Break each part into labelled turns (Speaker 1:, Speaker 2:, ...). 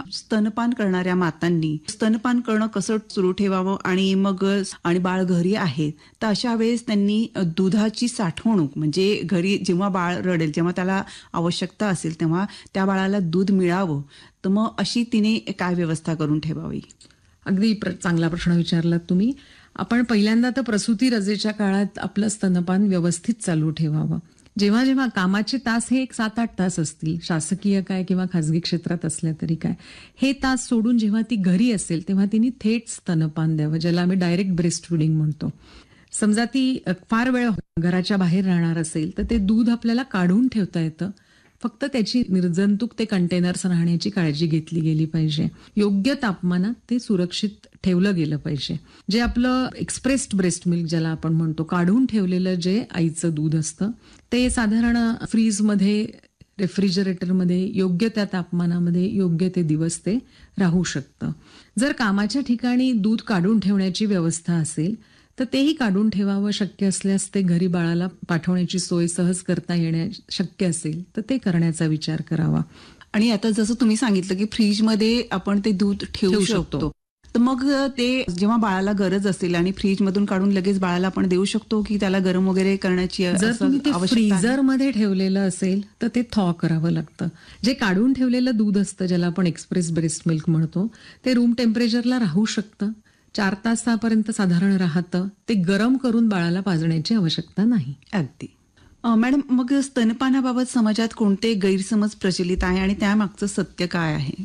Speaker 1: स्तनपान करणाऱ्या मातांनी स्तनपान करणं कसं सुरू ठेवावं आणि बाळ घरी आहे तर अशा वेळेस त्यांनी दुधाची साठवणूक म्हणजे घरी जेव्हा बाळ रडेल जेव्हा त्याला आवश्यकता असेल तेव्हा त्या बाळाला दूध मिळावं तर मग अशी तिने काय व्यवस्था करून ठेवावी.
Speaker 2: अगदी चांगला प्रश्न विचारलात तुम्ही. आपण पहिल्यांदा तर प्रसूती रजेच्या काळात आपलं स्तनपान व्यवस्थित चालू ठेवावं. जेव्हा जेव्हा कामाचे तास हे 7-8 तास असतील, शासकीय काय किंवा खाजगी क्षेत्रात असल्या तरी काय, हे तास सोडून जेव्हा ती घरी असेल तेव्हा तिने थेट स्तनपान द्यावं, ज्याला आम्ही डायरेक्ट ब्रेस्ट फीडिंग म्हणतो. समजा ती फार वेळ घराच्या बाहेर राहणार असेल तर ते दूध आपल्याला काढून ठेवता येतं. फक्त त्याची निर्जंतुक ते कंटेनर्स राहण्याची काळजी घेतली गेली पाहिजे. योग्य तापमानात ते सुरक्षित ठेवलं गेलं पाहिजे. जे आपलं एक्सप्रेस्ड ब्रेस्ट मिल्क ज्याला आपण म्हणतो, काढून ठेवलेलं जे आईचं दूध असतं ते साधारण फ्रीजमध्ये, रेफ्रिजरेटरमध्ये योग्य त्या तापमानामध्ये योग्य ते दिवस ते राहू शकतं. जर कामाच्या ठिकाणी दूध काढून ठेवण्याची व्यवस्था असेल तर तेही काढून ठेवावं. शक्य असल्यास ते घरी बाळाला पाठवण्याची सोय सहज करता येण्या शक्य असेल तर ते करण्याचा विचार करावा.
Speaker 1: आणि आता जसं तुम्ही सांगितलं की फ्रीजमध्ये आपण ते दूध ठेवू शकतो तर मग ते जेव्हा बाळाला गरज असेल आणि फ्रीजमधून काढून लगेच बाळाला आपण देऊ शकतो की त्याला गरम वगैरे करण्याची
Speaker 2: जर तुम्ही ते फ्रीझरमध्ये ठेवलेलं असेल तर ते थॉ करावं लागतं. जे काढून ठेवलेलं दूध असतं ज्याला आपण एक्सप्रेस ब्रेस्ट मिल्क म्हणतो ते रूम टेम्परेचरला राहू शकतं. 4 तासापर्यंत साधारण राहतं. ते गरम करून बाळाला पाजण्याची आवश्यकता नाही.
Speaker 1: अगदी. मॅडम, मग स्तनपानाबाबत समाजात कोणते गैरसमज प्रचलित आहे आणि त्यामागचं सत्य काय आहे?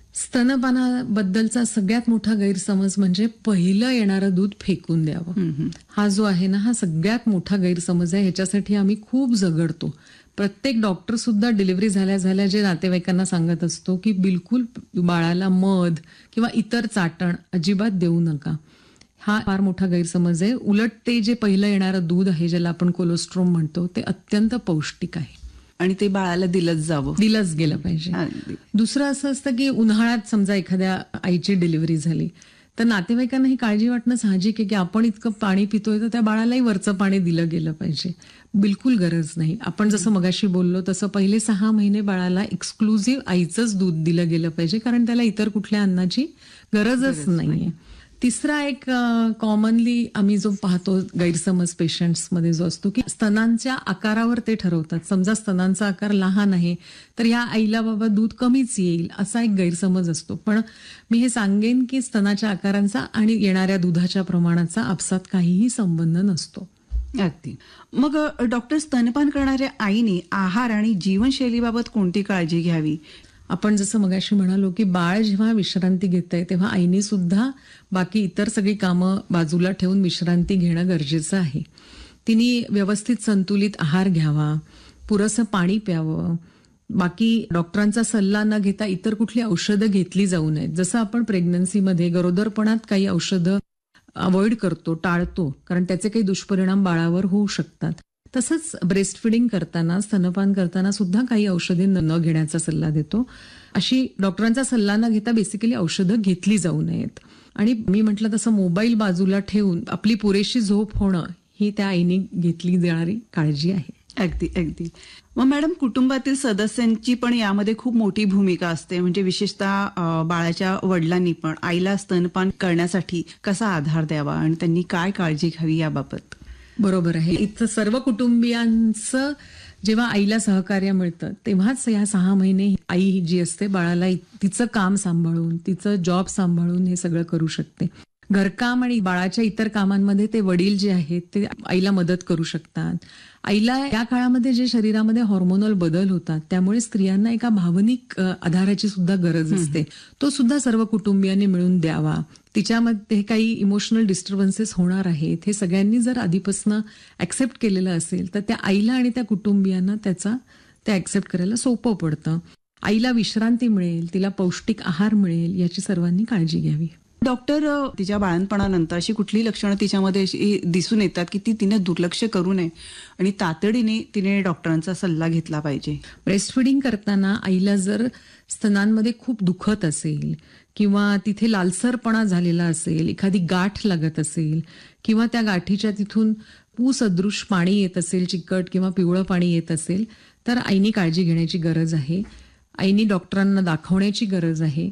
Speaker 2: स्तनपानाबद्दलचा सगळ्यात मोठा गैरसमज म्हणजे पहिलं येणारं दूध फेकून द्यावं. हा जो आहे ना, हा सगळ्यात मोठा गैरसमज आहे. ह्याच्यासाठी आम्ही खूप झगडतो. प्रत्येक डॉक्टर सुद्धा डिलिव्हरी झाल्या जे नातेवाईकांना सांगत असतो की बिलकुल बाळाला मध किंवा इतर चाटण अजिबात देऊ नका. हा फार मोठा गैरसमज आहे. उलट ते जे पहिलं येणारं दूध आहे ज्याला आपण कोलोस्ट्रोम म्हणतो ते अत्यंत पौष्टिक आहे
Speaker 1: आणि ते बाळाला दिलंच
Speaker 2: गेलं पाहिजे. दुसरं असं असतं की उन्हाळ्यात समजा एखाद्या आईची डिलिव्हरी झाली तर नातेवाईकांना ही काळजी वाटणं साहजिक आहे की आपण इतकं पाणी पितोय तर त्या बाळालाही वरचं पाणी दिलं गेलं पाहिजे. बिलकुल गरज नाही. आपण जसं मगाशी बोललो तसं पहिले 6 महिने बाळाला एक्सक्लुझिव्ह आईचंच दूध दिलं गेलं पाहिजे कारण त्याला इतर कुठल्या अन्नाची गरजच नाहीये. तिसरा एक कॉमनली आम्ही जो पाहतो गैरसमज पेशंट्समध्ये जो असतो की स्तनांच्या आकारावर ते ठरवतात. समजा स्तनांचा आकार लहान आहे तर ह्या आईला बाबा दूध कमीच येईल असा एक गैरसमज असतो. पण मी हे सांगेन की स्तनाच्या आकारांचा आणि येणाऱ्या दुधाच्या प्रमाणाचा आपसात काहीही संबंध नसतो.
Speaker 1: अगदी. मग डॉक्टर, स्तनपान करणाऱ्या आईने आहार आणि जीवनशैलीबाबत कोणती काळजी घ्यावी?
Speaker 2: आपण जसं मगाशी म्हणालो की बाळ जेव्हा विश्रांती घेतंय तेव्हा आईने सुद्धा बाकी इतर सगळी कामं बाजूला ठेवून विश्रांती घेणं गरजेचं आहे. तिने व्यवस्थित संतुलित आहार घ्यावा, पुरेसं पाणी प्यावं, बाकी डॉक्टरांचा सल्ला न घेता इतर कुठली औषधं घेतली जाऊ नयेत. जसं आपण प्रेग्नन्सीमध्ये गरोदरपणात काही औषधं अवॉइड करतो, टाळतो कारण त्याचे काही दुष्परिणाम बाळावर होऊ शकतात. तसंच ब्रेस्ट फिडिंग करताना, स्तनपान करताना सुद्धा काही औषधे न घेण्याचा सल्ला देतो. अशी डॉक्टरांचा सल्ला न घेता बेसिकली औषधं घेतली जाऊ नयेत. आणि मी म्हटलं तसं मोबाईल बाजूला ठेवून आपली पुरेशी झोप होणं ही त्या आईने घेतली जाणारी काळजी आहे.
Speaker 1: अगदी अगदी. मग मॅडम, कुटुंबातील सदस्यांची पण यामध्ये खूप मोठी भूमिका असते. म्हणजे विशेषतः बाळाच्या वडिलांनी पण आईला स्तनपान करण्यासाठी कसा आधार द्यावा आणि त्यांनी काय काळजी घ्यावी याबाबत?
Speaker 2: बरोबर आहे. इथं सर्व कुटुंबियांचं जेव्हा आईला सहकार्य मिळतं तेव्हाच या 6 महिने आई जी असते बाळाला तिचं काम सांभाळून, तिचं जॉब सांभाळून हे सगळं करू शकते. घरकाम आणि बाळाच्या इतर कामांमध्ये ते वडील जे आहेत ते आईला मदत करू शकतात. आईला या काळामध्ये जे शरीरामध्ये हॉर्मोनल बदल होतात त्यामुळे स्त्रियांना एका भावनिक आधाराची सुद्धा गरज असते. तो सुद्धा सर्व कुटुंबियांनी मिळून द्यावा. तिच्यामध्ये काही इमोशनल डिस्टर्बन्सेस होणार आहेत हे सगळ्यांनी जर आधीपासून ऍक्सेप्ट केलेलं असेल तर त्या आईला आणि त्या कुटुंबियांना ते ऍक्सेप्ट करायला सोपं पडतं. आईला विश्रांती मिळेल, तिला पौष्टिक आहार मिळेल याची सर्वांनी काळजी घ्यावी.
Speaker 1: डॉक्टर, तिच्या बाळंतपणानंतर अशी कुठली लक्षणं तिच्यामध्ये दिसून येतात की तिने दुर्लक्ष करू नये आणि तातडीने तिने डॉक्टरांचा सल्ला घेतला पाहिजे?
Speaker 2: ब्रेस्ट फिडिंग करताना आईला जर स्तनांमध्ये खूप दुखत असेल किंवा तिथे लालसरपणा झालेला असेल, एखादी गाठ लागत असेल किंवा त्या गाठीच्या तिथून पू सदृश पाणी येत असेल, चिकट किंवा पिवळं पाणी येत असेल तर आईने काळजी घेण्याची गरज आहे. आईने डॉक्टरांना दाखवण्याची गरज आहे.